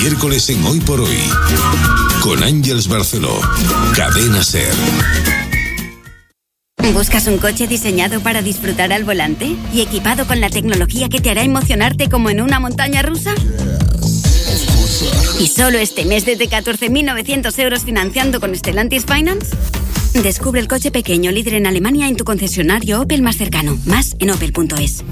miércoles en Hoy por Hoy, con Ángeles Barceló, Cadena SER. ¿Buscas un coche diseñado para disfrutar al volante y equipado con la tecnología que te hará emocionarte como en una montaña rusa? ¿Y solo este mes desde 14.900 euros financiando con Stellantis Finance? Descubre el coche pequeño líder en Alemania en tu concesionario Opel más cercano. Más en opel.es.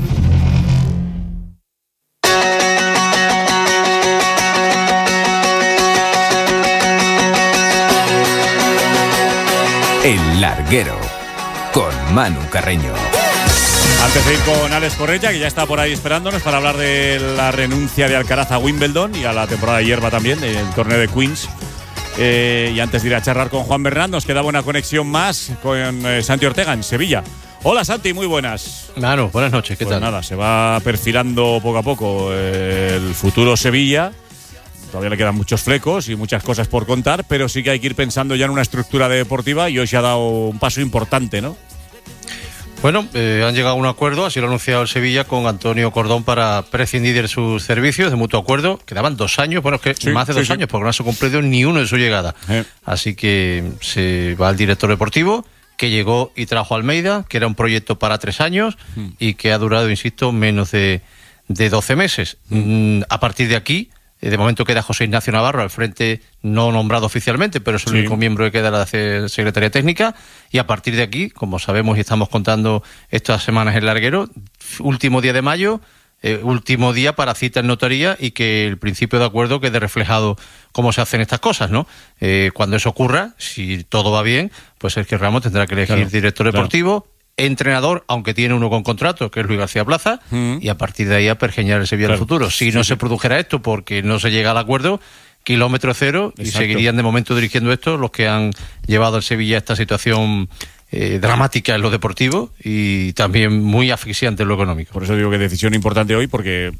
El Larguero, con Manu Carreño. Antes de ir con Alex Correia, que ya está por ahí esperándonos para hablar de la renuncia de Alcaraz a Wimbledon y a la temporada de hierba también, el torneo de Queens. Y antes de ir a charlar con Juan Bernat, nos quedaba una conexión más con Santi Ortega en Sevilla. Hola Santi, muy buenas. Manu, buenas noches, ¿qué tal? Nada, se va perfilando poco a poco el futuro Sevilla. Todavía le quedan muchos flecos y muchas cosas por contar, pero sí que hay que ir pensando ya en una estructura deportiva y hoy se ha dado un paso importante, ¿no? Bueno, han llegado a un acuerdo, así lo ha anunciado el Sevilla, con Antonio Cordón para prescindir de sus servicios de mutuo acuerdo. Quedaban 2 años, bueno, es que sí, más de 2 años, porque no se ha cumplido ni uno de su llegada. Así que se va el director deportivo, que llegó y trajo a Almeida, que era un proyecto para 3 años y que ha durado, insisto, menos de 12 meses. A partir de aquí, de momento queda José Ignacio Navarro al frente, no nombrado oficialmente, pero es el único miembro que queda de la Secretaría Técnica, y a partir de aquí, como sabemos y estamos contando estas semanas en Larguero, último día de mayo, último día para cita en notaría y que el principio de acuerdo quede reflejado cómo se hacen estas cosas, ¿no? Cuando eso ocurra, si todo va bien, pues Sergio Ramos tendrá que elegir director deportivo, entrenador, aunque tiene uno con contrato, que es Luis García Plaza, y a partir de ahí a pergeñar el Sevilla del futuro. Si no se produjera esto porque no se llega al acuerdo, kilómetro cero, y seguirían de momento dirigiendo esto los que han llevado al Sevilla a esta situación dramática en lo deportivo y también muy asfixiante en lo económico. Por eso digo que decisión importante hoy, porque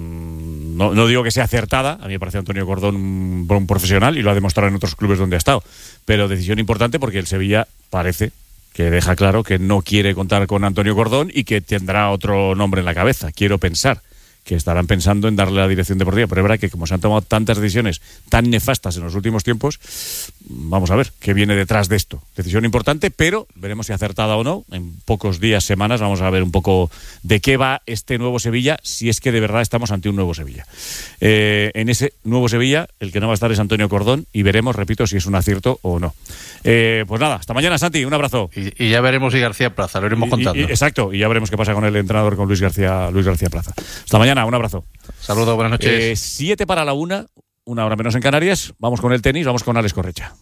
no digo que sea acertada. A mí me parece Antonio Cordón un profesional y lo ha demostrado en otros clubes donde ha estado, pero decisión importante porque el Sevilla parece que deja claro que no quiere contar con Antonio Cordón y que tendrá otro nombre en la cabeza. Quiero pensar que estarán pensando en darle la dirección deportiva, pero es verdad que como se han tomado tantas decisiones tan nefastas en los últimos tiempos, vamos a ver qué viene detrás de esto. Decisión importante, pero veremos si acertada o no. En pocos días, semanas, vamos a ver un poco de qué va este nuevo Sevilla, si es que de verdad estamos ante un nuevo Sevilla. En ese nuevo Sevilla, el que no va a estar es Antonio Cordón y veremos, repito, si es un acierto o no. Pues nada, hasta mañana, Santi, un abrazo. Y ya veremos si García Plaza, lo iremos contando. Exacto, y ya veremos qué pasa con el entrenador, con Luis García Plaza. Hasta mañana, un abrazo. Saludos, buenas noches. 7 para la 1, 1 hora menos en Canarias. Vamos con el tenis, vamos con Alex Correia.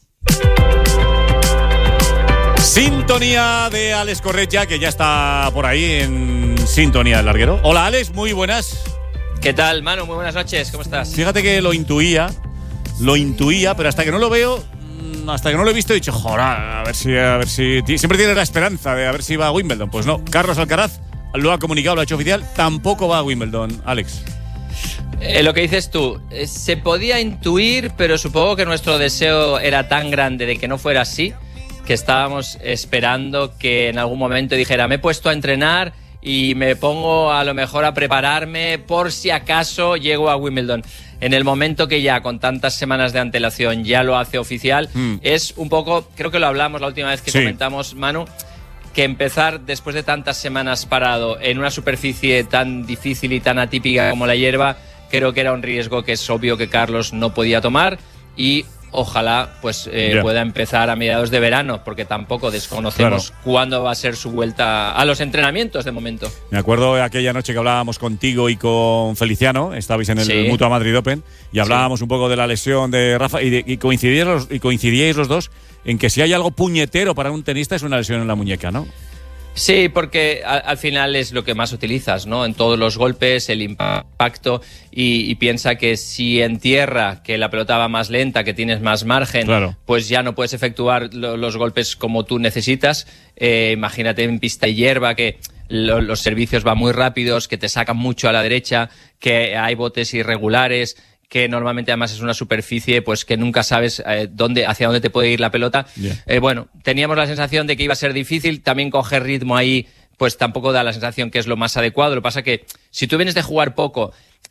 Sintonía de Alex Correia, que ya está por ahí en sintonía del Larguero. Hola, Alex, muy buenas. ¿Qué tal, Manu? Muy buenas noches, ¿cómo estás? Fíjate que lo intuía, pero hasta que no lo veo, hasta que no lo he visto, he dicho, joder, a ver si siempre tienes la esperanza de a ver si va a Wimbledon. Pues no, Carlos Alcaraz lo ha comunicado, lo ha hecho oficial, tampoco va a Wimbledon, Alex. Lo que dices tú, se podía intuir, pero supongo que nuestro deseo era tan grande de que no fuera así, que estábamos esperando que en algún momento dijera, me he puesto a entrenar y me pongo a lo mejor a prepararme por si acaso llego a Wimbledon. En el momento que ya con tantas semanas de antelación ya lo hace oficial, es un poco, creo que lo hablamos la última vez que comentamos, Manu, que empezar después de tantas semanas parado en una superficie tan difícil y tan atípica como la hierba, creo que era un riesgo que es obvio que Carlos no podía tomar y ojalá pues pueda empezar a mediados de verano, porque tampoco desconocemos cuándo va a ser su vuelta a los entrenamientos de momento. Me acuerdo de aquella noche que hablábamos contigo y con Feliciano, estabais en el Mutua Madrid Open y hablábamos un poco de la lesión de Rafa y coincidíais los dos en que si hay algo puñetero para un tenista es una lesión en la muñeca, ¿no? Sí, porque al final es lo que más utilizas, ¿no? En todos los golpes, el impacto, y piensa que si en tierra, que la pelota va más lenta, que tienes más margen, pues ya no puedes efectuar los golpes como tú necesitas. Imagínate en pista de hierba que los servicios van muy rápidos, que te sacan mucho a la derecha, que hay botes irregulares, que normalmente además es una superficie pues que nunca sabes hacia dónde te puede ir la pelota. Bueno, teníamos la sensación de que iba a ser difícil, también coger ritmo ahí pues tampoco da la sensación que es lo más adecuado. Lo que pasa que si tú vienes de jugar poco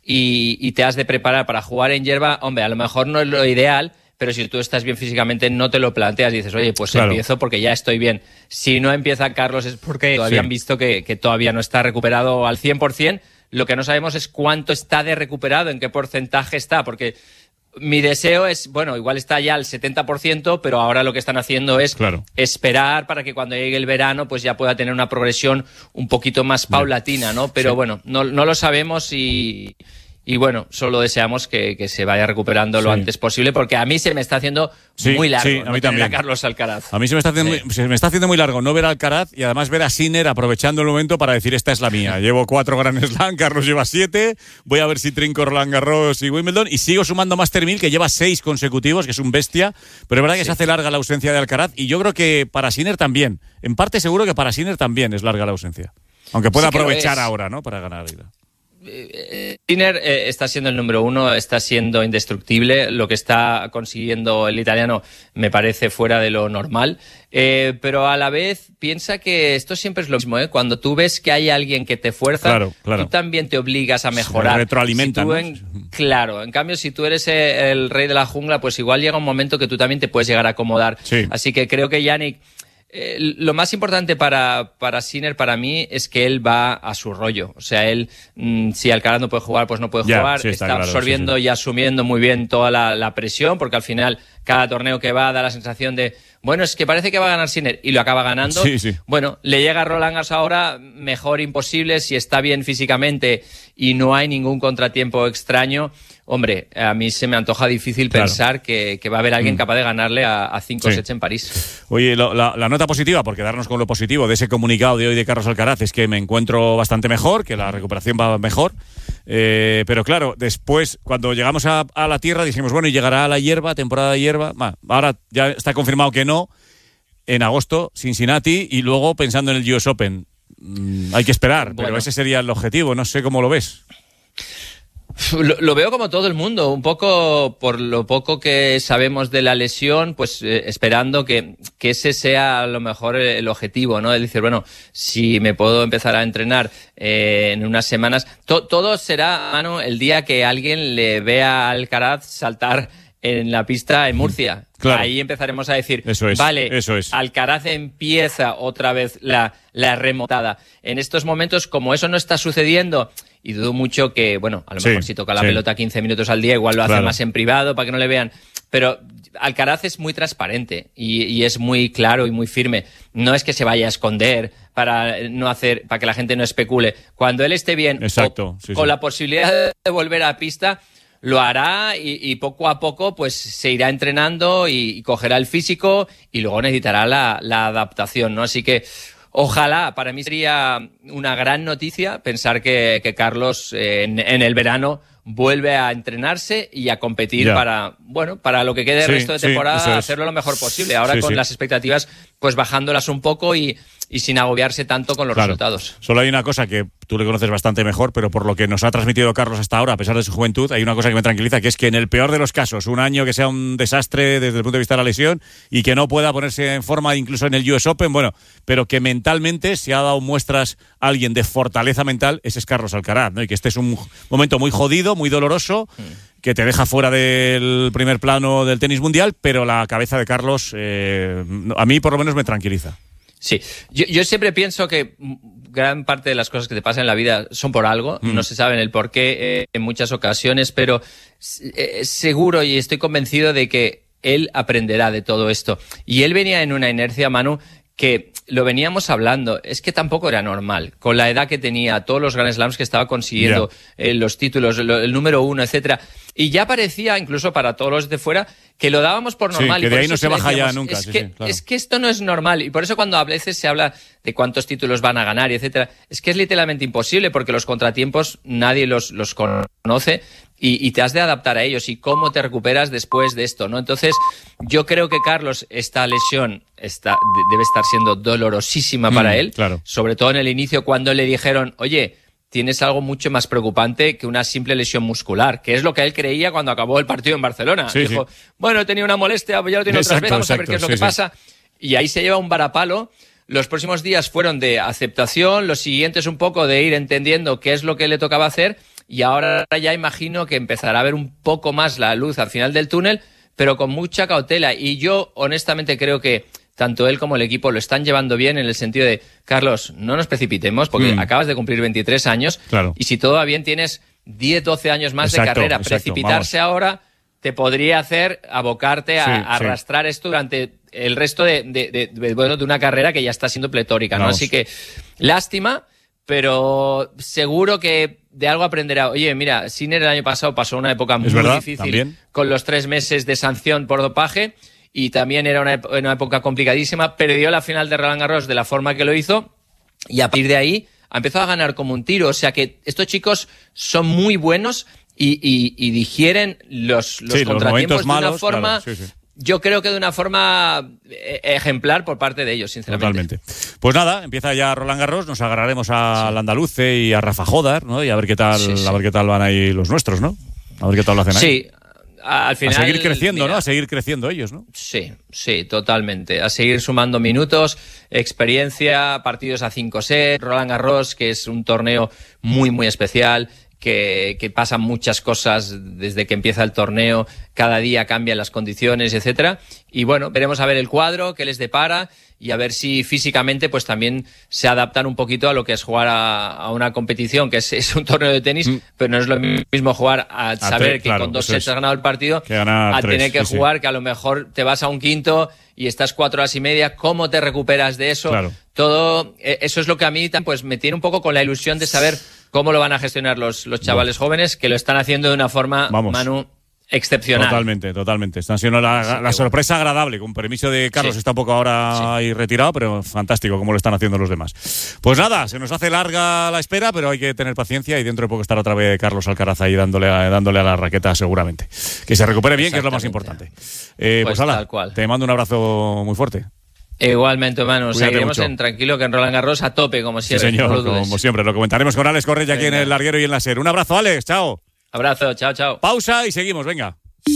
y te has de preparar para jugar en hierba, hombre, a lo mejor no es lo ideal, pero si tú estás bien físicamente no te lo planteas, dices, oye, pues claro, empiezo porque ya estoy bien. Si no empieza Carlos es porque todavía han visto que todavía no está recuperado al 100%. Lo que no sabemos es cuánto está de recuperado, en qué porcentaje está, porque mi deseo es, bueno, igual está ya al 70%, pero ahora lo que están haciendo es esperar para que cuando llegue el verano pues ya pueda tener una progresión un poquito más paulatina, ¿no? Pero bueno, no lo sabemos y bueno, solo deseamos que se vaya recuperando lo antes posible, porque a mí se me está haciendo muy largo. Sí, a mí también. A Carlos Alcaraz. A mí se me está haciendo muy largo no ver a Alcaraz y además ver a Sinner aprovechando el momento para decir, esta es la mía. Llevo 4 Grand Slam, Carlos lleva 7, voy a ver si trinco Roland Garros y Wimbledon, y sigo sumando Master 1000, que lleva 6 consecutivos, que es un bestia, pero es verdad que se hace larga la ausencia de Alcaraz, y yo creo que para Sinner también. En parte seguro que para Sinner también es larga la ausencia. Aunque pueda aprovechar ahora, ¿no?, para ganar. Sinner está siendo el número 1, está siendo indestructible. Lo que está consiguiendo el italiano me parece fuera de lo normal, pero a la vez piensa que esto siempre es lo mismo, ¿eh? Cuando tú ves que hay alguien que te fuerza, tú también te obligas a mejorar. Se retroalimenta, ¿no? Claro, en cambio si tú eres el rey de la jungla, pues igual llega un momento que tú también te puedes llegar a acomodar. Así que creo que Jannik, lo más importante para Sinner, para mí, es que él va a su rollo. O sea, él, si Alcaraz no puede jugar, pues no puede jugar. Está absorbiendo y asumiendo muy bien toda la presión, porque al final cada torneo que va da la sensación de, bueno, es que parece que va a ganar Sinner, y lo acaba ganando. Bueno, le llega a Roland Garros ahora, mejor imposible, si está bien físicamente y no hay ningún contratiempo extraño. Hombre, a mí se me antoja difícil pensar que va a haber alguien capaz de ganarle a 5 sets en París. Oye, la nota positiva, por quedarnos con lo positivo de ese comunicado de hoy de Carlos Alcaraz, es que me encuentro bastante mejor, que la recuperación va mejor. Pero claro, después, cuando llegamos a la tierra, dijimos, bueno, y llegará a la hierba, temporada de hierba. Ahora ya está confirmado que no. En agosto, Cincinnati, y luego pensando en el US Open. Hay que esperar, pero ese sería el objetivo. No sé cómo lo ves. Lo veo como todo el mundo, un poco por lo poco que sabemos de la lesión, pues esperando que ese sea a lo mejor el objetivo, ¿no? Es decir, bueno, si me puedo empezar a entrenar en unas semanas, todo será, Manu, el día que alguien le vea a Alcaraz saltar en la pista en Murcia. Claro. Ahí empezaremos a decir, Alcaraz empieza otra vez la remontada. En estos momentos, como eso no está sucediendo, y dudo mucho que, bueno, a lo mejor si toca la pelota 15 minutos al día, igual lo hace más en privado para que no le vean, pero Alcaraz es muy transparente y es muy claro y muy firme. No es que se vaya a esconder para que la gente no especule. Cuando él esté bien, con la posibilidad de volver a pista, lo hará y poco a poco pues se irá entrenando y cogerá el físico, y luego necesitará la adaptación, ¿no? Así que ojalá, para mí sería una gran noticia pensar que Carlos en el verano vuelve a entrenarse y a competir para lo que quede el resto de temporada, hacerlo lo mejor posible. Ahora con las expectativas pues bajándolas un poco y sin agobiarse tanto con los resultados. Solo hay una cosa que tú le conoces bastante mejor, pero por lo que nos ha transmitido Carlos hasta ahora, a pesar de su juventud, hay una cosa que me tranquiliza, que es que en el peor de los casos, un año que sea un desastre desde el punto de vista de la lesión y que no pueda ponerse en forma incluso en el US Open, bueno, pero que mentalmente se ha dado muestras a alguien de fortaleza mental, ese es Carlos Alcaraz, ¿no? Y que este es un momento muy jodido, muy doloroso, que te deja fuera del primer plano del tenis mundial, pero la cabeza de Carlos a mí por lo menos me tranquiliza. Sí, yo siempre pienso que gran parte de las cosas que te pasan en la vida son por algo, no se saben el por qué en muchas ocasiones, pero seguro y estoy convencido de que él aprenderá de todo esto. Y él venía en una inercia, Manu, que lo veníamos hablando, es que tampoco era normal, con la edad que tenía, todos los Grand Slams que estaba consiguiendo, los títulos, el número 1, etcétera, y ya parecía, incluso para todos los de fuera, que lo dábamos por normal. Que y por de ahí no se baja ya nunca. Es que esto no es normal, y por eso cuando a veces se habla de cuántos títulos van a ganar, y etcétera, es que es literalmente imposible, porque los contratiempos nadie los conoce, y te has de adaptar a ellos, y cómo te recuperas después de esto, ¿no? Entonces, yo creo que Carlos, esta lesión debe estar siendo dolorosísima para él, sobre todo en el inicio, cuando le dijeron, oye, tienes algo mucho más preocupante que una simple lesión muscular, que es lo que él creía cuando acabó el partido en Barcelona. Dijo, bueno, he tenido una molestia, ya lo tengo otra vez, vamos a ver qué es lo que pasa. Y ahí se lleva un varapalo. Los próximos días fueron de aceptación, los siguientes un poco de ir entendiendo qué es lo que le tocaba hacer, y ahora ya imagino que empezará a ver un poco más la luz al final del túnel, pero con mucha cautela. Y yo honestamente creo que tanto él como el equipo lo están llevando bien en el sentido de, Carlos, no nos precipitemos porque acabas de cumplir 23 años y si todo va bien tienes 10, 12 años más de carrera. Precipitarse ahora te podría hacer abocarte a arrastrar esto durante el resto de una carrera que ya está siendo pletórica, ¿no? Así que lástima, pero seguro que de algo aprenderá. Oye, mira, Sinner el año pasado pasó una época muy difícil también, con los 3 meses de sanción por dopaje. Y también era una época complicadísima. Perdió la final de Roland Garros de la forma que lo hizo y a partir de ahí ha empezado a ganar como un tiro. O sea que estos chicos son muy buenos y digieren los contratiempos de una forma... Claro, yo creo que de una forma ejemplar por parte de ellos, sinceramente. Totalmente. Pues nada, empieza ya Roland Garros, nos agarraremos al Andaluce y a Rafa Jodar, ¿no? Y a ver qué tal, a ver qué tal van ahí los nuestros, ¿no? A ver qué tal lo hacen ahí. Sí. Al final, a seguir creciendo, mira, ¿no? A seguir creciendo ellos, ¿no? Sí, totalmente. A seguir sumando minutos, experiencia, partidos a 5 sets, Roland Garros, que es un torneo muy, muy especial, que pasan muchas cosas desde que empieza el torneo, cada día cambian las condiciones, etcétera. Y bueno, veremos a ver el cuadro que les depara y a ver si físicamente pues también se adaptan un poquito a lo que es jugar a una competición, que es un torneo de tenis, pero no es lo mismo jugar a saber que con 2 sets has ganado el partido, a tener que jugar que a lo mejor te vas a un quinto y estás 4 horas y media. ¿Cómo te recuperas de eso? Todo eso es lo que a mí pues me tiene un poco con la ilusión de saber cómo lo van a gestionar los chavales jóvenes, que lo están haciendo de una forma, Manu, excepcional. Totalmente. Están siendo la sorpresa agradable. Con permiso de Carlos, está un poco ahora ahí retirado, pero fantástico como lo están haciendo los demás. Pues nada, se nos hace larga la espera, pero hay que tener paciencia y dentro de poco estará otra vez Carlos Alcaraz ahí dándole a la raqueta seguramente. Que se recupere bien, que es lo más importante. Pues hala, te mando un abrazo muy fuerte. Igualmente, Manu, seguiremos tranquilo que en Roland Garros a tope, como siempre. Sí, señor, como siempre. Lo comentaremos con Alex Correia aquí en El Larguero y en la SER. Un abrazo, Alex, chao. Abrazo, chao. Pausa y seguimos, venga.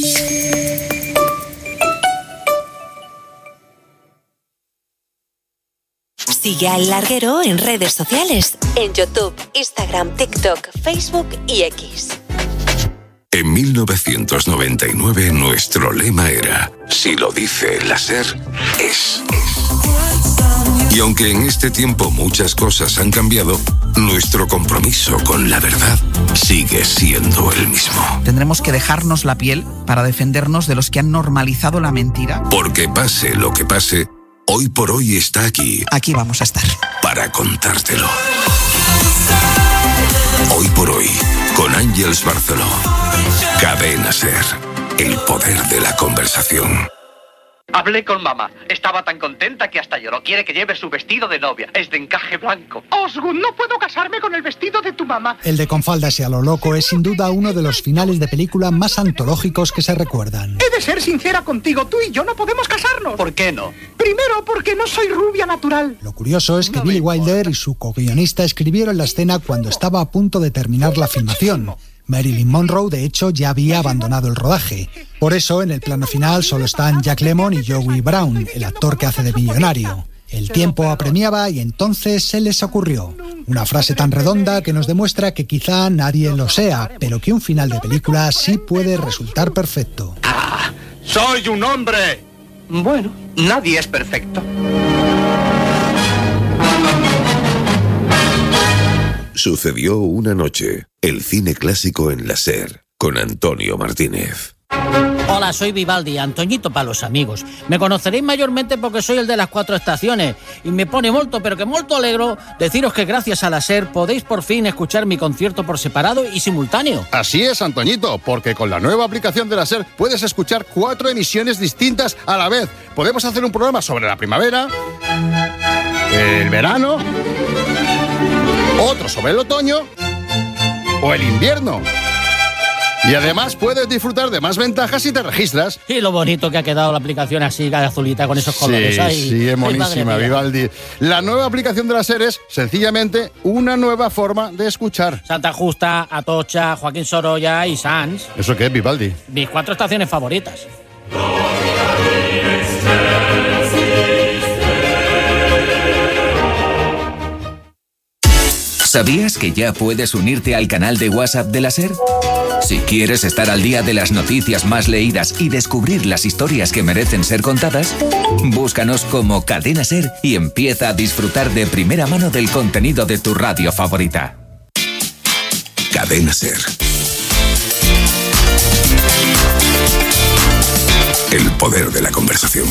Sigue a El Larguero en redes sociales, en YouTube, Instagram, TikTok, Facebook y X. En 1999 nuestro lema era: si lo dice la SER, es. Y aunque en este tiempo muchas cosas han cambiado, nuestro compromiso con la verdad sigue siendo el mismo. Tendremos que dejarnos la piel para defendernos de los que han normalizado la mentira. Porque pase lo que pase, Hoy por Hoy está aquí. Aquí vamos a estar. Para contártelo. Hoy por Hoy, con Ángeles Barceló. Cadena SER. El poder de la conversación. Hablé con mamá. Estaba tan contenta que hasta lloró. Quiere que lleve su vestido de novia. Es de encaje blanco. Osgood, no puedo casarme con el vestido de tu mamá. El de Con faldas y a lo loco es sin duda uno de los finales de película más antológicos que se recuerdan. He de ser sincera contigo. Tú y yo no podemos casarnos. ¿Por qué no? Primero, porque no soy rubia natural. Lo curioso es que Billy Wilder y su co-guionista escribieron la escena cuando estaba a punto de terminar la filmación. Marilyn Monroe, de hecho, ya había abandonado el rodaje. Por eso, en el plano final solo están Jack Lemmon y Joey Brown, el actor que hace de millonario. El tiempo apremiaba y entonces se les ocurrió una frase tan redonda que nos demuestra que quizá nadie lo sea, pero que un final de película sí puede resultar perfecto. ¡Ah! ¡Soy un hombre! Bueno, nadie es perfecto. Sucedió una noche. El cine clásico en la SER, con Antonio Martínez. Hola, soy Vivaldi, Antoñito para los amigos. Me conoceréis mayormente porque soy el de las 4 estaciones y me pone molto, pero que molto alegro deciros que gracias a la SER podéis por fin escuchar mi concierto por separado y simultáneo. Así es, Antoñito, porque con la nueva aplicación de la SER puedes escuchar 4 emisiones distintas a la vez. Podemos hacer un programa sobre la primavera, el verano, otro sobre el otoño o el invierno. Y además puedes disfrutar de más ventajas si te registras. Y lo bonito que ha quedado la aplicación así, azulita, con esos colores. Sí, es monísima, Vivaldi. La nueva aplicación de la SER es, sencillamente, una nueva forma de escuchar. Santa Justa, Atocha, Joaquín Sorolla y Sanz. ¿Eso qué es, Vivaldi? Mis 4 estaciones favoritas. ¿Sabías que ya puedes unirte al canal de WhatsApp de la SER? Si quieres estar al día de las noticias más leídas y descubrir las historias que merecen ser contadas, búscanos como Cadena SER y empieza a disfrutar de primera mano del contenido de tu radio favorita. Cadena SER. El poder de la conversación.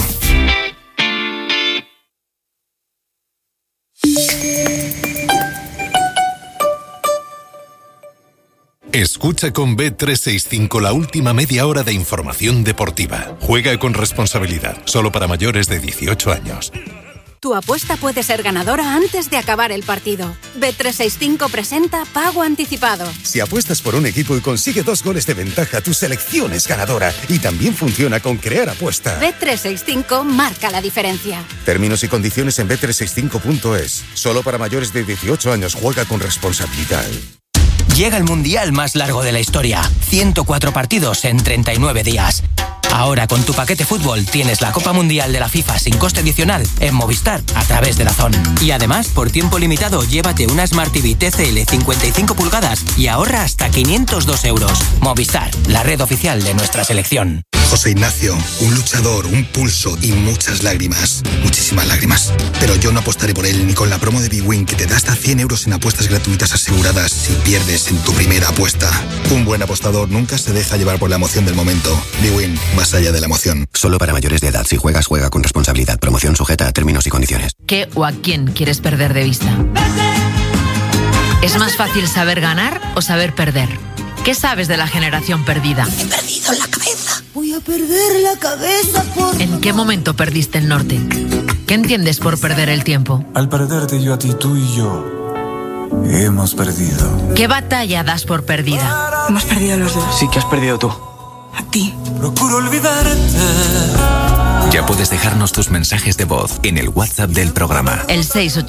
Escucha con Bet365 la última media hora de información deportiva. Juega con responsabilidad, solo para mayores de 18 años. Tu apuesta puede ser ganadora antes de acabar el partido. Bet365 presenta Pago Anticipado. Si apuestas por un equipo y consigue 2 goles de ventaja, tu selección es ganadora. Y también funciona con Crear Apuesta. Bet365 marca la diferencia. Términos y condiciones en bet365.es. Solo para mayores de 18 años. Juega con responsabilidad. Llega el mundial más largo de la historia. 104 partidos en 39 días. Ahora con tu paquete fútbol tienes la Copa Mundial de la FIFA sin coste adicional en Movistar a través de DAZN. Y además, por tiempo limitado, llévate una Smart TV TCL 55 pulgadas y ahorra hasta 502 euros. Movistar, la red oficial de nuestra selección. José Ignacio, un luchador, un pulso y muchas lágrimas. Muchísimas lágrimas. Pero yo no apostaré por él ni con la promo de bwin que te da hasta 100 euros en apuestas gratuitas aseguradas si pierdes en tu primera apuesta. Un buen apostador nunca se deja llevar por la emoción del momento. bwin, más allá de la emoción. Solo para mayores de edad. Si juegas, juega con responsabilidad. Promoción sujeta a términos y condiciones. ¿Qué o a quién quieres perder de vista? ¿Es más fácil saber ganar o saber perder? ¿Qué sabes de la generación perdida? He perdido la cabeza. Voy a perder la cabeza por... ¿En qué momento perdiste el norte? ¿Qué entiendes por perder el tiempo? Al perderte yo a ti, tú y yo hemos perdido. ¿Qué batalla das por perdida? Hemos perdido los dos. Sí, que has perdido tú. A ti. Procuro olvidarte. Ya puedes dejarnos tus mensajes de voz en el WhatsApp del programa. El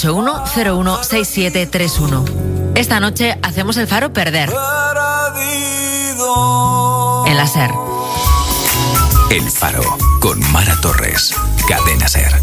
681-016731. Esta noche hacemos el Faro Perder. En la SER. El Faro, con Mara Torres. Cadena SER.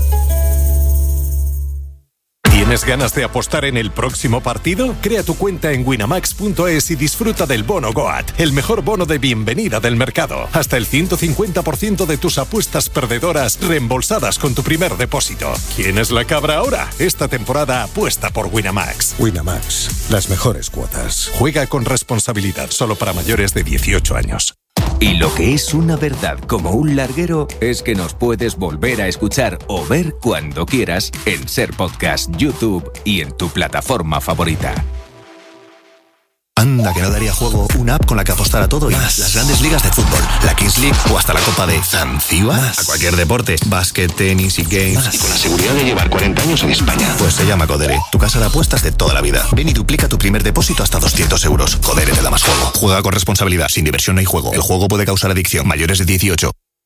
¿Tienes ganas de apostar en el próximo partido? Crea tu cuenta en winamax.es y disfruta del bono Goat, el mejor bono de bienvenida del mercado. Hasta el 150% de tus apuestas perdedoras reembolsadas con tu primer depósito. ¿Quién es la cabra ahora? Esta temporada apuesta por Winamax. Winamax, las mejores cuotas. Juega con responsabilidad, solo para mayores de 18 años. Y lo que es una verdad como un larguero es que nos puedes volver a escuchar o ver cuando quieras en SER Podcast, YouTube y en tu plataforma favorita. Anda, que no daría juego una app con la que apostar a todo y más. Las grandes ligas de fútbol, la Kings League o hasta la Copa de Zanzíbar. A cualquier deporte, básquet, tenis y games. Y con la seguridad de llevar 40 años en España. Pues se llama Codere, tu casa de apuestas de toda la vida. Ven y duplica tu primer depósito hasta 200 euros. Codere te da más juego. Juega con responsabilidad, sin diversión no hay juego. El juego puede causar adicción. Mayores de 18.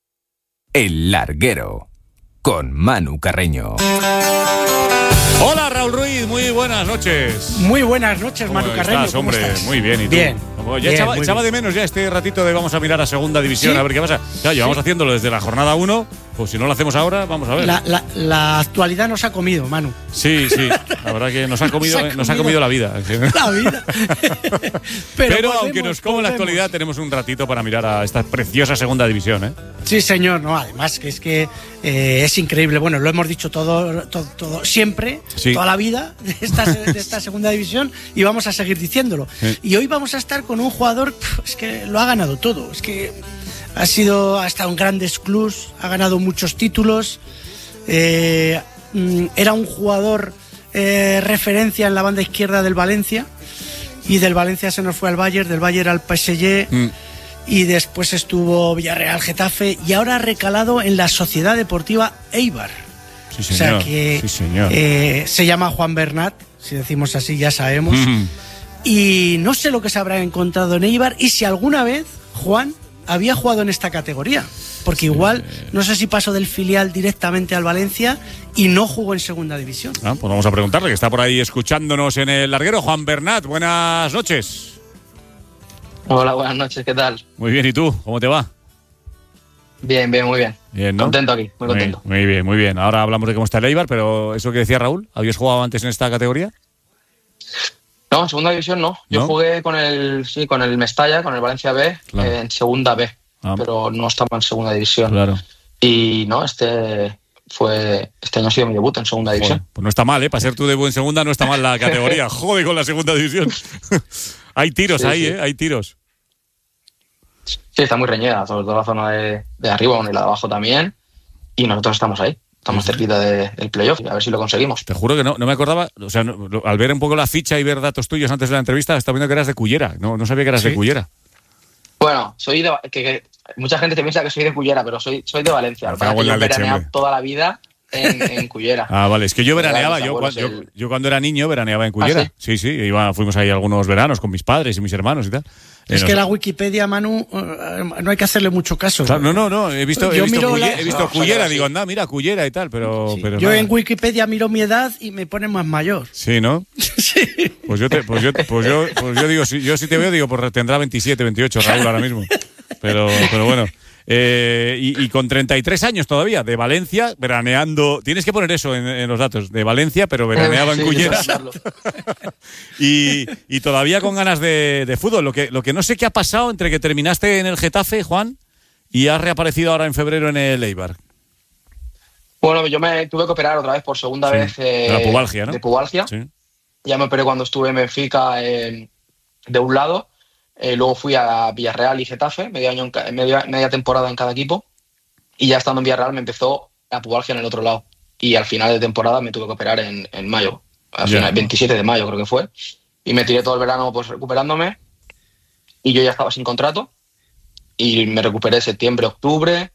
El larguero, con Manu Carreño. Hola Raúl Ruiz, muy buenas noches. Muy buenas noches, Manu Carreño. Estás, hombre? ¿Cómo estás? Muy bien, ¿y tú? Bien. Ya echaba de menos ya este ratito de vamos a mirar a segunda división, ¿Sí? a ver qué pasa. Ya llevamos haciéndolo desde la jornada 1, pues si no lo hacemos ahora, vamos a ver. La actualidad nos ha comido, Manu. Sí, la verdad que nos ha comido la vida. La vida. Pero aunque nos coma la actualidad, tenemos un ratito para mirar a esta preciosa segunda división, ¿eh? Sí, señor. No, además que es que es increíble. Bueno, lo hemos dicho todo siempre, toda la vida de esta segunda división y vamos a seguir diciéndolo. Sí. Y hoy vamos a estar con un jugador es que lo ha ganado todo. Es que ha estado en grandes clubs, ha ganado muchos títulos. Era un jugador referencia en la banda izquierda del Valencia y del Valencia se nos fue al Bayern, del Bayern al PSG. Y después estuvo Villarreal, Getafe y ahora ha recalado en la Sociedad Deportiva Eibar. Sí, señor. O sea que sí, señor. Se llama Juan Bernat, si decimos así ya sabemos. Y no sé lo que se habrá encontrado en Eibar y si alguna vez Juan había jugado en esta categoría. Porque igual, no sé si pasó del filial directamente al Valencia y no jugó en segunda división. Pues vamos a preguntarle, que está por ahí escuchándonos en el larguero. Juan Bernat, buenas noches. Hola, buenas noches, ¿qué tal? Muy bien, ¿y tú? ¿Cómo te va? Bien, muy bien. Bien, ¿no? Contento aquí, muy contento. Muy bien. Ahora hablamos de cómo está el Eibar, pero eso que decía Raúl, ¿habías jugado antes en esta categoría? No, en segunda división no. Yo jugué con el Mestalla, con el Valencia B, en segunda B, pero no estaba en segunda división. Claro. Y no, este año ha sido mi debut en segunda división. Pues no está mal, ¿eh? Para ser tu debut en segunda no está mal la categoría. Jode con la segunda división. Hay tiros ahí, ¿eh? Hay tiros. Sí, está muy reñida, sobre todo la zona de arriba y la de abajo también. Y nosotros estamos ahí. Estamos cerquita del playoff, a ver si lo conseguimos. Te juro que no me acordaba, o sea, al ver un poco la ficha y ver datos tuyos antes de la entrevista, estaba viendo que eras de Cullera. No sabía que eras de Cullera. Bueno, soy que mucha gente te piensa que soy de Cullera, pero soy de Valencia. Yo he veraneado toda la vida en Cullera. Vale, es que yo veraneaba, yo cuando era niño veraneaba en Cullera. Sí, fuimos ahí algunos veranos con mis padres y mis hermanos y tal. Es que la Wikipedia, Manu, no hay que hacerle mucho caso. Claro, no, he visto Cullera, digo, anda, mira, Cullera y tal, pero yo en Wikipedia miro mi edad y me pone más mayor. Sí, ¿no? Sí. Pues yo digo, yo si te veo, digo, pues tendrá 27, 28 Raúl ahora mismo. Pero bueno. Y con 33 años todavía, de Valencia, veraneando. Tienes que poner eso en los datos. De Valencia, pero veraneaba en Cullera. y todavía con ganas de fútbol. Lo que no sé qué ha pasado entre que terminaste en el Getafe, Juan, y has reaparecido ahora en febrero en el Eibar. Bueno, yo me tuve que operar otra vez por segunda vez. De la pubalgia, ¿no? De pubalgia. Sí. Ya me operé cuando estuve en Benfica de un lado. Luego fui a Villarreal y Getafe, media temporada en cada equipo, y ya estando en Villarreal me empezó la pubalgia en el otro lado. Y al final de temporada me tuve que operar en mayo, al final, 27 de mayo creo que fue, y me tiré todo el verano pues recuperándome, y yo ya estaba sin contrato, y me recuperé septiembre, octubre,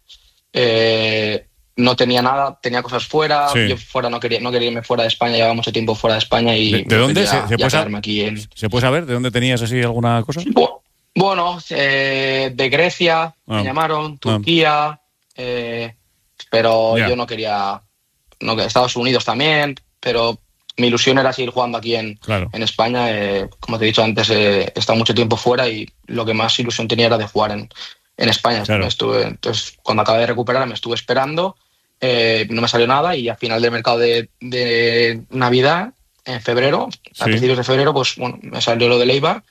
no tenía nada, tenía cosas fuera, yo fuera no quería irme fuera de España, llevaba mucho tiempo fuera de España y ¿De dónde? ¿Se puede saber de dónde tenías así alguna cosa? Bueno, de Grecia me llamaron, Turquía, pero yo no quería, Estados Unidos también, pero mi ilusión era seguir jugando aquí en España. Como te he dicho antes, he estado mucho tiempo fuera y lo que más ilusión tenía era de jugar en España. Claro. Entonces, cuando acabé de recuperar, me estuve esperando, no me salió nada, y al final del mercado de Navidad, en febrero, a principios de febrero, pues bueno, me salió lo de Eibar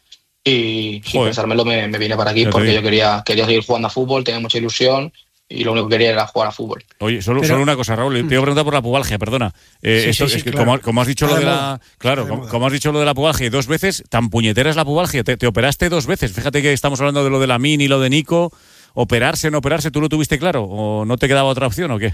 y sin pensármelo me vine para aquí porque yo quería seguir jugando a fútbol, tenía mucha ilusión y lo único que quería era jugar a fútbol. Oye, solo una cosa, Raúl, te iba a preguntar por la pubalgia, perdona. Como has dicho lo de la... Claro, como has dicho lo de la pubalgia 2 veces, tan puñetera es la pubalgia, te operaste 2 veces. Fíjate que estamos hablando de lo de la Min y lo de Nico. Operarse, no operarse, ¿tú lo tuviste claro? ¿O no te quedaba otra opción o qué?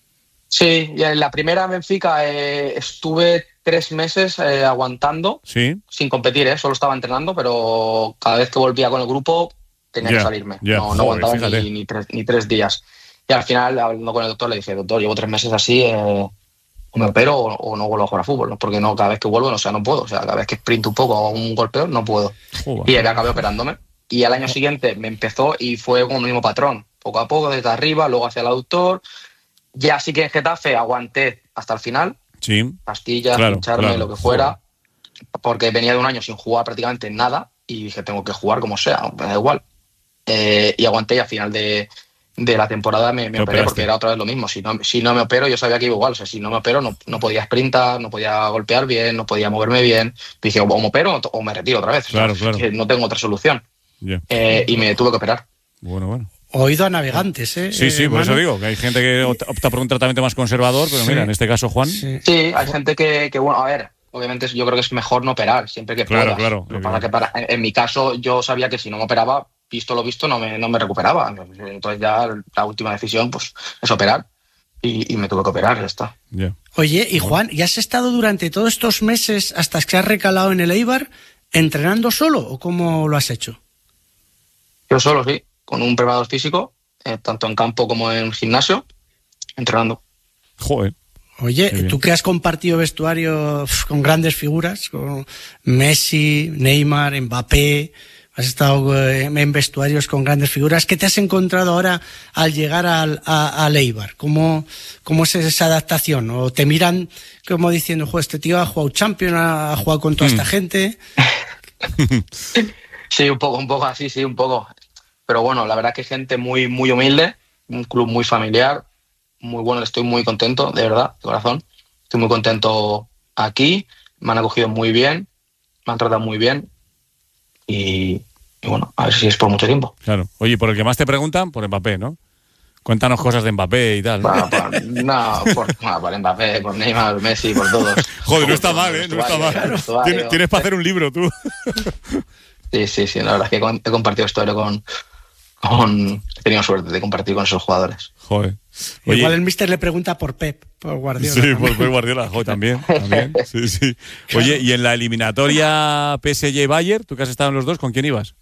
Sí, y en la primera en Benfica estuve 3 meses aguantando, sin competir, solo estaba entrenando, pero cada vez que volvía con el grupo tenía que salirme. No aguantaba ni 3 días. Y al final, hablando con el doctor, le dije, doctor, llevo 3 meses así, o me opero o no vuelvo a jugar a fútbol, ¿no? Porque cada vez que vuelvo, no puedo. O sea, cada vez que sprinto un poco o un golpeo, no puedo. Y acabé operándome. Y al año siguiente me empezó y fue con el mismo patrón. Poco a poco, desde arriba, luego hacia el aductor. Ya sí que en Getafe aguanté hasta el final. Sí. Pastillas, pincharme, lo que fuera. Porque venía de un año sin jugar prácticamente nada. Y dije, tengo que jugar como sea, me da igual. Y aguanté y al final de la temporada me operé porque era otra vez lo mismo. Si no me opero, yo sabía que iba igual. O sea, si no me opero, no podía sprintar, no podía golpear bien, no podía moverme bien. Dije, o me opero o me retiro otra vez. Claro. Que no tengo otra solución. Y me tuve que operar. Bueno. Oído a navegantes, ¿eh? Sí, por eso digo, que hay gente que opta por un tratamiento más conservador, pero mira, en este caso, Juan... Sí, hay gente que, bueno, a ver, obviamente yo creo que es mejor no operar, siempre que puedas. Claro. Lo que pasa que en mi caso, yo sabía que si no me operaba, visto lo visto, no me recuperaba. Entonces ya la última decisión, pues, es operar. Y me tuve que operar, ya está. Oye, y Juan, ¿y has estado durante todos estos meses, hasta que has recalado en el Eibar, entrenando solo o cómo lo has hecho? Yo solo, sí. Con un preparador físico, tanto en campo como en gimnasio, entrenando. Joder. Oye, tú que has compartido vestuario con grandes figuras, con Messi, Neymar, Mbappé, has estado en vestuarios con grandes figuras, ¿qué te has encontrado ahora al llegar al Eibar? ¿Cómo es esa adaptación? ¿O te miran como diciendo, joder, este tío ha jugado Champions, ha jugado con toda esta gente? Sí, un poco así, sí, un poco. Pero bueno, la verdad que gente muy, muy humilde, un club muy familiar, muy bueno, estoy muy contento, de verdad, de corazón. Estoy muy contento aquí, me han acogido muy bien me han tratado muy bien y bueno, a ver si es por mucho tiempo. Claro. Oye, por el que más te preguntan, por Mbappé, ¿no? Cuéntanos cosas de Mbappé y tal. Por Mbappé, por Neymar, Messi, por todos. Joder, no está mal, ¿eh? No está mal. Tienes para hacer un libro, tú. Sí, la verdad es que he compartido historia he tenido suerte de compartir con esos jugadores. Joder. Oye, igual el míster le pregunta por Pep, por Guardiola. Sí, por Pep Guardiola, joder, también. Sí. Claro. Oye, y en la eliminatoria PSG-Bayern, tú que has estado en los dos, ¿con quién ibas?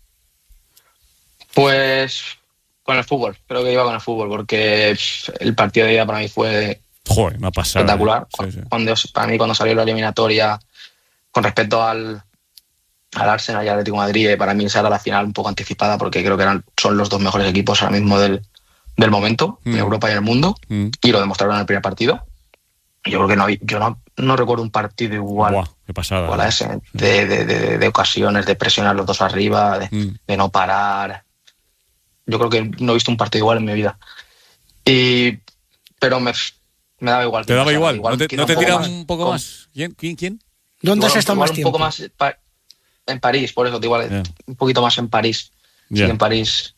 Pues con el fútbol, creo que iba con el fútbol, porque el partido de ida para mí fue una pasada, espectacular. Para mí cuando salió la eliminatoria con respecto al Arsenal y Atlético de Madrid, para mí esa era la final un poco anticipada, porque creo que son los dos mejores equipos ahora mismo del momento, en Europa y en el mundo, y lo demostraron en el primer partido. Yo creo que yo no recuerdo un partido igual. Buah, qué pasada. Igual a ese, de ocasiones, de presionar los dos arriba, de no parar. Yo creo que no he visto un partido igual en mi vida. Pero me daba igual. ¿Te daba igual? ¿No te tira un poco más? ¿Quién? ¿Dónde has estado más tiempo? Un poco más en París, por eso igual un poquito más en París. Sí, en París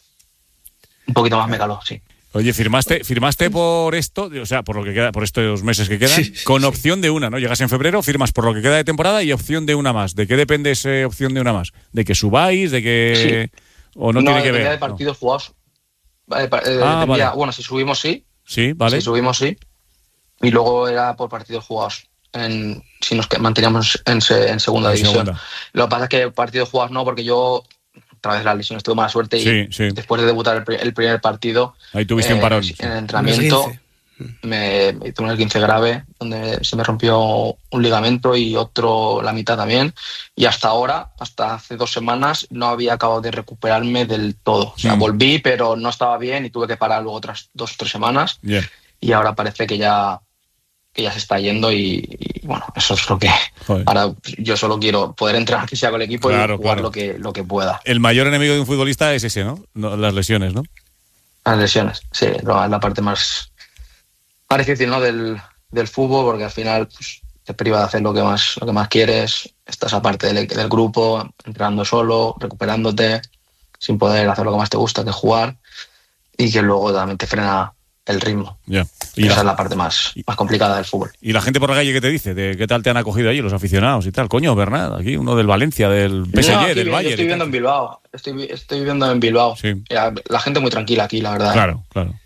un poquito más me caló, sí. Oye, firmaste por esto, o sea, por lo que queda, por estos meses que quedan, con opción de una, ¿no? Llegas en febrero, firmas por lo que queda de temporada y opción de una más. ¿De qué depende esa opción de una más? ¿De que subáis? ¿De que o no tiene que ver? De partidos jugados. Vale. Bueno, si subimos Sí, vale. Si subimos y luego era por partidos jugados. Si nos manteníamos en segunda división. Lo que pasa es que partidos jugados no, porque yo a través de las lesiones tuve mala suerte y después de debutar el primer partido, ahí tuviste un parón. En el entrenamiento me tuve un esguince grave donde se me rompió un ligamento y otro la mitad también, y hasta hace 2 semanas no había acabado de recuperarme del todo. O sea, volví pero no estaba bien y tuve que parar luego otras 2 o 3 semanas y ahora parece que ya se está yendo y bueno, eso es lo que ahora yo solo quiero poder entrenar que sea con el equipo y jugar lo que pueda. El mayor enemigo de un futbolista es ese, ¿no? Las lesiones, ¿no? Las lesiones, sí, es la parte más difícil, ¿no? del fútbol, porque al final pues, te priva de hacer lo que más quieres, estás aparte del grupo, entrenando solo, recuperándote, sin poder hacer lo que más te gusta, que es jugar, y que luego también te frena el ritmo. Y esa es la parte más complicada del fútbol. ¿Y la gente por la calle qué te dice? ¿De qué tal te han acogido allí los aficionados y tal? Coño, Bernat, aquí uno del Valencia, del PSG, del Bayern. Yo estoy viviendo en Bilbao. Estoy viviendo en Bilbao. Sí. La gente muy tranquila aquí, la verdad. Claro.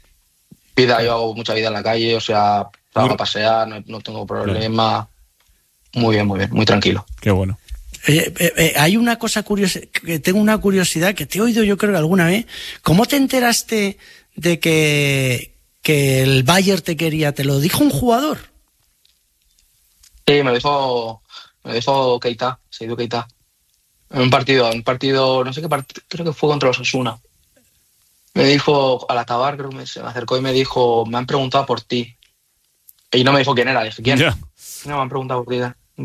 Yo hago mucha vida en la calle, o sea, salgo a pasear, no tengo problema. Muy bien, muy tranquilo. Qué bueno. Hay una cosa curiosa, que tengo una curiosidad que te he oído yo creo que alguna vez. ¿Cómo te enteraste de que el Bayern te quería? ¿Te lo dijo un jugador? Sí, me lo dijo Keita, Seydou Keita. En un partido, no sé qué partido, creo que fue contra los Osasuna. Me dijo, al acabar, creo que se me acercó y me dijo, me han preguntado por ti. Y no me dijo quién era, dije, ¿quién? No, me han preguntado por ti.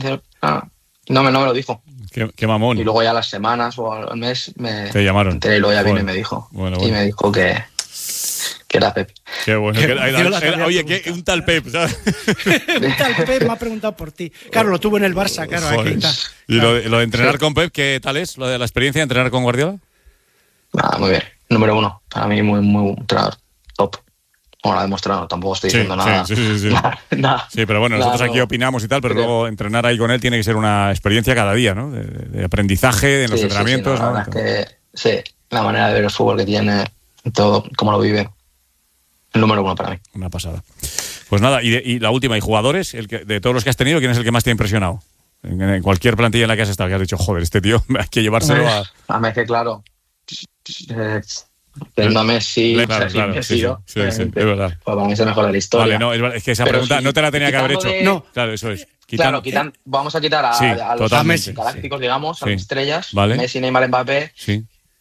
No me lo dijo. Qué mamón. Y luego ya las semanas o al mes te llamaron. Enteré y luego ya vino y me dijo. Bueno. Y me dijo que era Pep. Qué bueno. Oye, un tal Pep, ¿sabes? Un tal Pep me ha preguntado por ti. Claro, lo tuvo en el Barça, claro. Aquí está. ¿Y lo de entrenar con Pep, qué tal es? ¿Lo de la experiencia de entrenar con Guardiola? Muy bien. Número 1. Para mí muy entrenador. Top. Bueno, lo ha demostrado. Tampoco estoy diciendo nada. Sí. Nada. Sí, pero bueno, nosotros aquí opinamos y tal, pero luego entrenar ahí con él tiene que ser una experiencia cada día, ¿no? De aprendizaje, en los entrenamientos. La verdad es que la manera de ver el fútbol que tiene, todo, cómo lo vive. El número 1 para mí. Una pasada. Pues nada, y la última, ¿y jugadores? De todos los que has tenido, ¿quién es el que más te ha impresionado? En cualquier plantilla en la que has estado, que has dicho, joder, este tío hay que llevárselo a... A mí es que, claro, teniendo a Messi, claro, Messi, sí, es verdad. Pues para mí es el mejor de la historia. Vale, no, es que esa pregunta no te la tenía que haber hecho. No. Claro, eso es. Vamos a quitar a los galácticos, digamos, a las estrellas, vale. Messi, Neymar, Mbappé. Sí.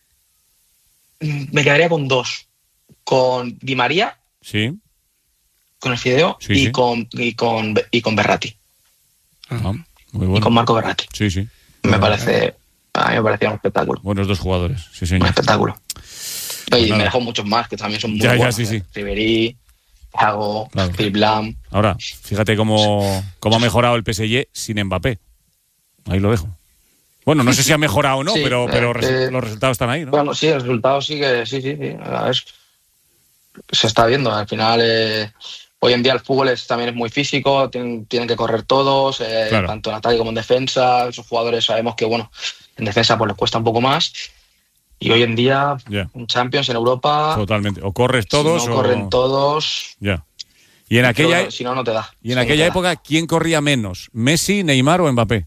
Me quedaría con 2. Con Di María, con el Fideo y con Berratti. Muy bueno. Y con Marco Berratti. Sí. A mí me parecía un espectáculo. Buenos 2 jugadores, sí señor. Un espectáculo. Y me dejó muchos más que también son muy buenos. Sí. Ribéry, Thiago, Philipp Lahm. Ahora, fíjate cómo ha mejorado el PSG sin Mbappé. Ahí lo dejo. Bueno, no sé si ha mejorado o no, pero los resultados están ahí, ¿no? Bueno, sí, el resultado sí que sí. A ver, se está viendo. Al final, hoy en día el fútbol también es muy físico, tienen que correr todos, claro, tanto en ataque como en defensa. Esos jugadores sabemos que, bueno, en defensa pues les cuesta un poco más. Y hoy en día, en Champions, en Europa... Totalmente. O corres todos si no corren todos... Ya. Y en aquella... Si no, no te da. Y en aquella época, ¿quién corría menos? ¿Messi, Neymar o Mbappé?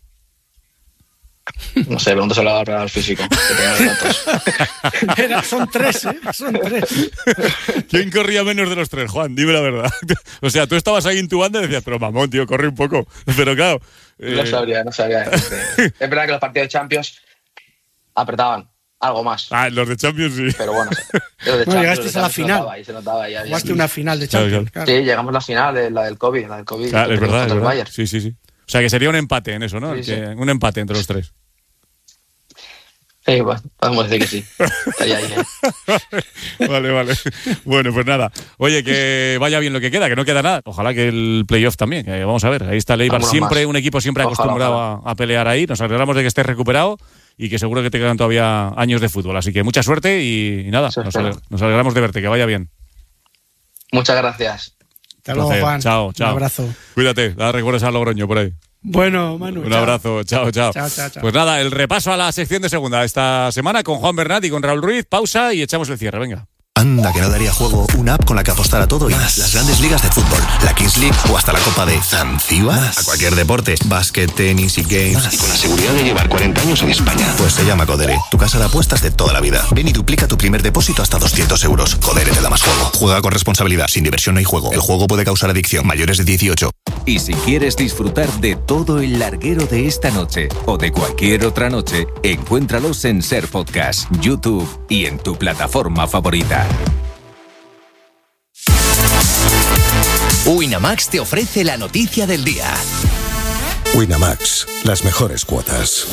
No sé, pregúntaselo al físico. Son tres. ¿Quién corría menos de los tres, Juan? Dime la verdad. O sea, tú estabas ahí en tu banda y decías, pero mamón, tío, corre un poco. Pero claro... No sabría. Es verdad que los partidos de Champions apretaban algo más. Los de Champions sí. Pero bueno, los de Champions, llegasteis a la final. Se notaba. Jugaste una final de Champions. Claro. Sí, llegamos a la final, la del COVID. Claro, es verdad. Sí. O sea, que sería un empate en eso, ¿no? Sí. Un empate entre los tres. Sí, bueno, podemos decir que sí. Estaría ahí, Vale. Bueno, pues nada. Oye, que vaya bien lo que queda, que no queda nada. Ojalá que el playoff también. Que vamos a ver. Ahí está el Eibar, siempre un equipo siempre acostumbrado a pelear ahí. Nos alegramos de que estés recuperado y que seguro que te quedan todavía años de fútbol. Así que mucha suerte y nada, nos alegramos de verte. Que vaya bien. Muchas gracias. Hasta luego, Juan. Chao. Un abrazo. Cuídate. Da recuerdos a Logroño por ahí. Bueno, Manu. Un abrazo. Chao. Pues nada, el repaso a la sección de segunda esta semana con Juan Bernat y con Raúl Ruiz. Pausa y echamos el cierre. Venga. Anda, que no daría juego una app con la que apostar a todo y más. Las grandes ligas de fútbol, la Kings League o hasta la Copa de Zanzíbar. A cualquier deporte, básquet, tenis y games. Y con la seguridad de llevar 40 años en España. Pues se llama Codere, tu casa de apuestas de toda la vida. Ven y duplica tu primer depósito hasta 200 euros. Codere te da más juego. Juega con responsabilidad. Sin diversión no hay juego. El juego puede causar adicción. Mayores de 18. Y si quieres disfrutar de todo el larguero de esta noche o de cualquier otra noche, encuéntralos en Ser Podcast, YouTube y en tu plataforma favorita. Winamax te ofrece la noticia del día. Winamax, las mejores cuotas.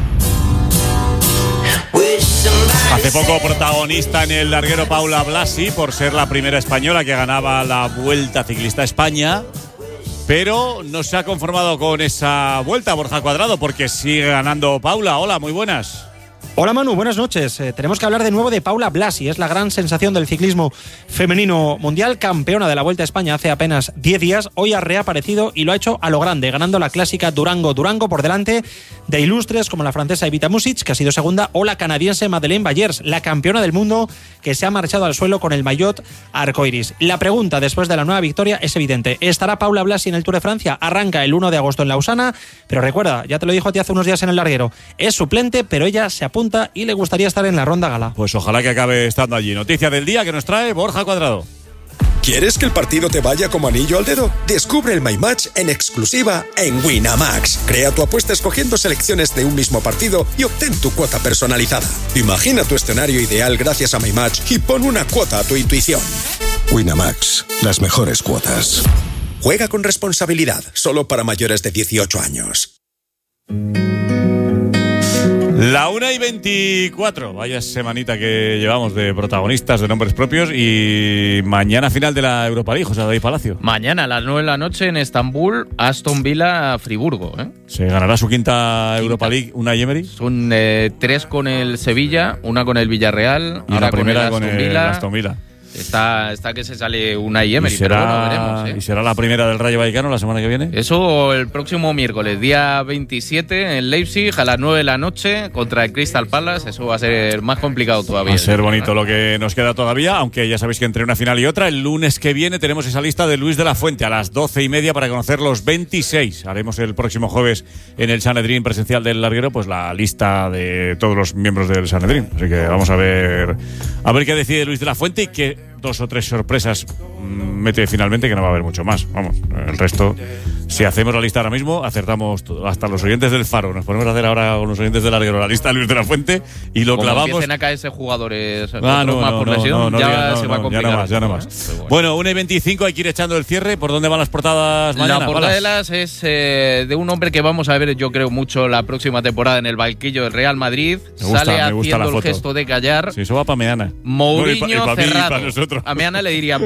Hace poco protagonista en el larguero Paula Blasi por ser la primera española que ganaba la Vuelta Ciclista a España, pero no se ha conformado con esa vuelta, Borja Cuadrado, porque sigue ganando Paula. Hola, muy buenas. Hola Manu, buenas noches. Tenemos que hablar de nuevo de Paula Blasi. Es la gran sensación del ciclismo femenino mundial, campeona de la Vuelta a España hace apenas 10 días. Hoy ha reaparecido y lo ha hecho a lo grande, ganando la clásica Durango por delante de ilustres como la francesa Evita Music, que ha sido segunda, o la canadiense Madeleine Bayers, la campeona del mundo que se ha marchado al suelo con el maillot arcoiris. La pregunta después de la nueva victoria es evidente. ¿Estará Paula Blasi en el Tour de Francia? Arranca el 1 de agosto en Lausana, pero recuerda, ya te lo dijo a ti hace unos días en el larguero, es suplente, pero ella se apunta y le gustaría estar en la ronda gala. Pues ojalá que acabe estando allí. Noticia del día que nos trae Borja Cuadrado. ¿Quieres que el partido te vaya como anillo al dedo? Descubre el My Match en exclusiva en Winamax. Crea tu apuesta escogiendo selecciones de un mismo partido y obtén tu cuota personalizada. Imagina tu escenario ideal gracias a My Match y pon una cuota a tu intuición. Winamax, las mejores cuotas. Juega con responsabilidad, solo para mayores de 18 años. La 1:24, vaya semanita que llevamos de protagonistas, de nombres propios, y mañana final de la Europa League, José David Palacio. Mañana a las 9 de la noche en Estambul, Aston Villa Friburgo. ¿Se ganará su quinta Europa League Unai Emery? Son 3 con el Sevilla, una con el Villarreal, y la primera con el Aston Villa. Está que se sale Unai Emery, pero bueno, veremos. ¿Y será la primera del Rayo Vallecano la semana que viene? Eso el próximo miércoles, día 27, en Leipzig, a las 9 de la noche, contra el Crystal Palace. Eso va a ser más complicado todavía. Va a ser bonito lo que nos queda todavía, aunque ya sabéis que entre una final y otra, el lunes que viene tenemos esa lista de Luis de la Fuente a las 12:30 para conocer los 26. Haremos el próximo jueves en el Sanedrín presencial del larguero, pues la lista de todos los miembros del Sanedrín. Así que vamos a ver qué decide Luis de la Fuente y qué 2 o 3 sorpresas mete finalmente, que no va a haber mucho más. Vamos, el resto, si hacemos la lista ahora mismo, acertamos todo. Hasta los oyentes del Faro. Nos ponemos a hacer ahora con los oyentes del larguero la lista de Luis de la Fuente y lo clavamos. Como empiecen a caerse jugadores más por lesión, ya se va a complicar. Ya no más. Bueno, 1:25, hay que ir echando el cierre. ¿Por dónde van las portadas mañana? La portada de las es de un hombre que vamos a ver, yo creo, mucho la próxima temporada en el banquillo del Real Madrid. Sale haciendo el gesto de callar. Sí, eso va para Meana. Mourinho cerrado. A Meana le diría, vente para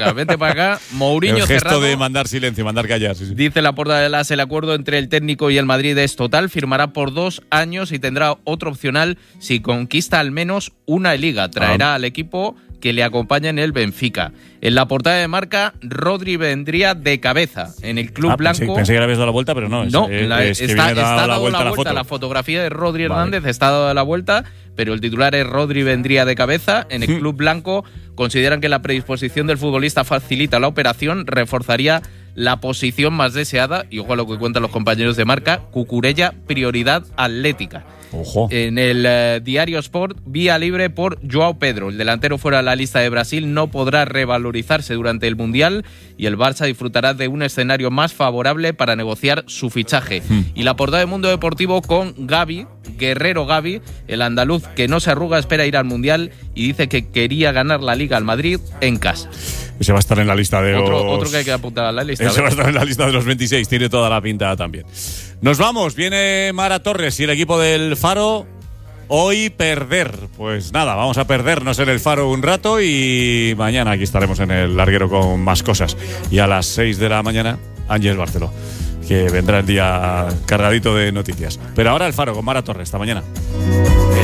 acá, vente para acá. Mourinho el gesto cerrado. de mandar silencio, mandar callar. Sí. Dice Laporta de las, el acuerdo entre el técnico y el Madrid es total, firmará por 2 años y tendrá otro opcional si conquista al menos una liga. Traerá al equipo que le acompaña en el Benfica. En la portada de Marca, Rodri vendría de cabeza en el club blanco. Pensé que le habías dado la vuelta, pero no. Está dado la vuelta. La fotografía de Rodri Hernández está dada la vuelta, pero el titular es Rodri vendría de cabeza. En el club blanco consideran que la predisposición del futbolista facilita la operación, reforzaría la posición más deseada, y ojo a lo que cuentan los compañeros de Marca, Cucurella, prioridad atlética. Ojo. En el Diario Sport, vía libre por Joao Pedro. El delantero fuera de la lista de Brasil no podrá revalorizarse durante el Mundial y el Barça disfrutará de un escenario más favorable para negociar su fichaje. Y la portada de Mundo Deportivo con Gavi, Guerrero Gavi, el andaluz que no se arruga, espera ir al Mundial y dice que quería ganar la Liga al Madrid en casa. Ese va a estar en la lista de otro que hay que apuntar a la lista. Ese va a estar en la lista de los 26, tiene toda la pinta también. Nos vamos, viene Mara Torres y el equipo del Faro. Hoy perder, pues nada, vamos a perdernos en el Faro un rato y mañana aquí estaremos en el larguero con más cosas. Y a las 6 de la mañana, Ángel Barceló, que vendrá el día cargadito de noticias. Pero ahora el Faro con Mara Torres, hasta mañana.